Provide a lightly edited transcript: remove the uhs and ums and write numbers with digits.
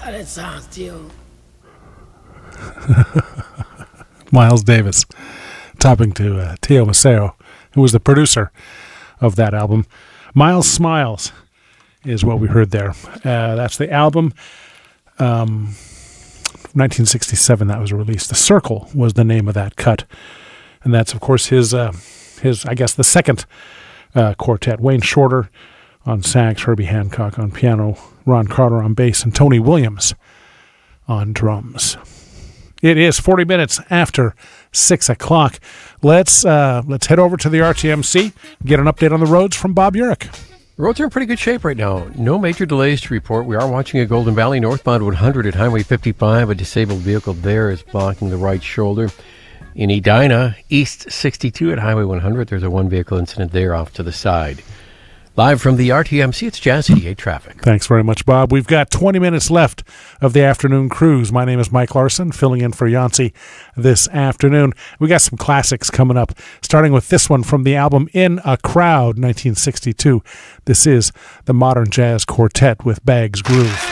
Miles Davis, topping to Tio Maceo, who was the producer of that album. Miles Smiles is what we heard there. That's the album. 1967 that was released. The Circle was the name of that cut. And that's, of course, his I guess, the second quartet. Wayne Shorter on sax, Herbie Hancock on piano, Ron Carter on bass, and Tony Williams on drums. It is 40 minutes after 6 o'clock. Let's head over to the RTMC, get an update on the roads from Bob Urich. The roads are in pretty good shape right now. No major delays to report. We are watching a Golden Valley northbound 100 at Highway 55. A disabled vehicle there is blocking the right shoulder. In Edina, East 62 at Highway 100, there's a one-vehicle incident there off to the side. Live from the RTMC, it's Jazz 88 Traffic. Thanks very much, Bob. We've got 20 minutes left of the afternoon cruise. My name is Mike Larson, filling in for Yancey this afternoon. We got some classics coming up, starting with this one from the album In a Crowd, 1962. This is the Modern Jazz Quartet with Bag's Groove.